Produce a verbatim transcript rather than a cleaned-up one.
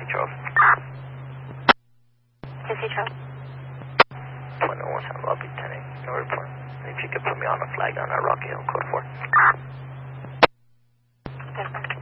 Charles. K C Charles. twenty-one San Roque, ten eight, no report. If you could put me on a flag on that Rocky Hill, code four.